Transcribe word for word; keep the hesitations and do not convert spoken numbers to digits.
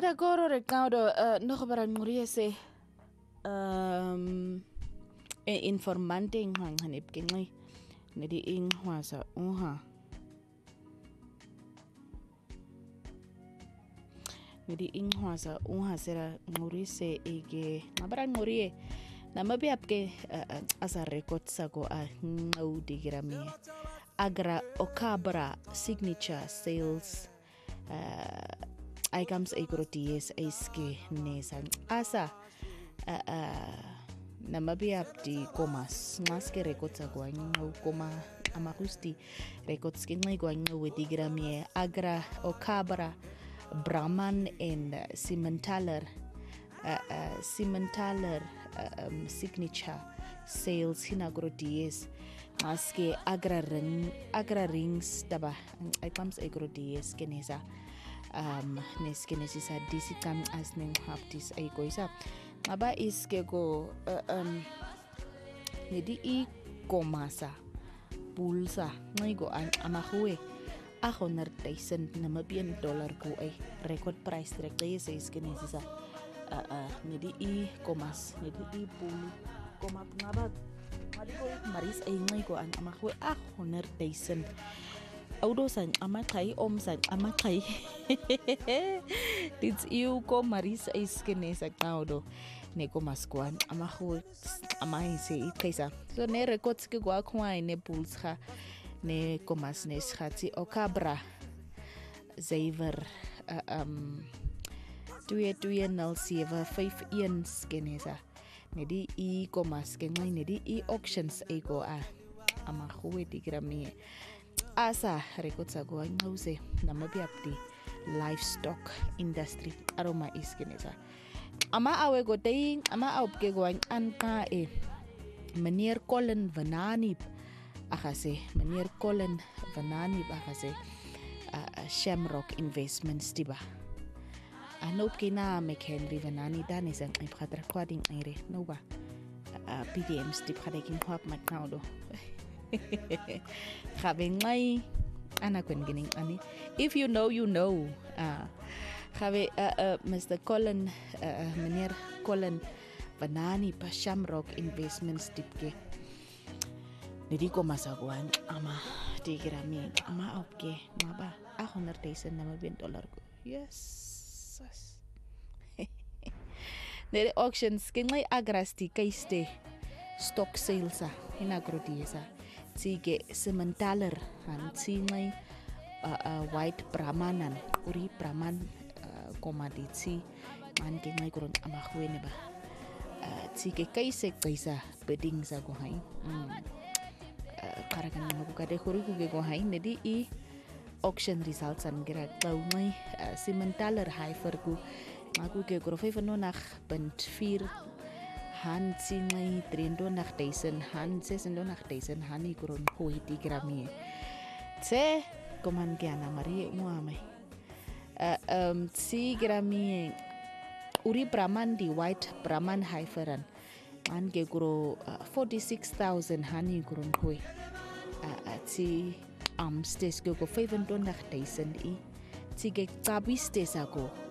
Ragoro recaudo nog baranguriese um informante inghanganip kingi nedi ingwasa uha nedi ingwasa uha sera ngurise ege ngabara ngurie namabi apke asa record sako a ngaudigrami agra okabra signature sales uh, items egroties eske nesan asa uh, uh, namabi apdi komas ngaske record sako ngau koma amakusti records kinai ko ngau digrami agra okabra Brahman and uh, Simmentaler uh, uh, Simmentaler uh, um, signature sales hinagroties maske agra ring agra rings taba items agroties kenesa um nes kenesisa disikam as ning haptis ay koisa ngaba iske go uh, um nedi I komasa pulsa ngigo an amahuwe a hundred thousand Namibian dollar ko ay record price directly sa iskinisa uh, uh, nidi I komas nidi I pulu komat ngabag ngadi ko maris ay ngay ko ang amakwe a hundred thousand audo san amakay om san amakay it's you ko maris ay iskinisa kaudo ne komas ko ang amakwe amay si kaisa so ne records ke gwa kwa ne puls ha ne komas ne schati okabra zever uh, um twee twee nul sewe vyf een skenesa ne di I komas ke ngai ne di I auctions ego a ama goe digrami asa rekotsa go ngause namabi apdi livestock industry aroma iskenesa ama awe go ding ama aupke go an ka e meneer Colin Vanani akase meneer Colin Vanani akase uh, Shamrock Investments tiba anop kina McHenry Vanani dan is ang ipkhadra kwading aire no ba uh, P D Ms tip khadaking hop maknaudo khabeng mai ana kwen gining ani if you know you know uh khabe uh, uh, Mister Colin uh, meneer Colin Vanani pa Shamrock Investments tipke nidi ko masaguan ama digrami ama opke maba a hundred thousand Namibian dollar ko yes nede auctions kingai agrasti kaiste stock sales a hinagrodiesa tige Simmentaler han tingai uh, uh, white brahmanan uri brahman uh, commodity man kingai kurun ama khwene ba uh, tige kaise kaisa beding sa ko hai mm. karakan mo kade khuri ku ge go hai nedi I auction results an gira tawmai Simmentaler haifer ku maku ke grofe no nach bent vier han singai trendo nach deisen han sesendo nach deisen hani gron hoi digrami se koman gana mari muame um si grami uri brahman di white brahman haiferan an ge gro forty-six thousand hani gron hoi ti am stes go go five hundred nach deisen I ti ge tabis tesago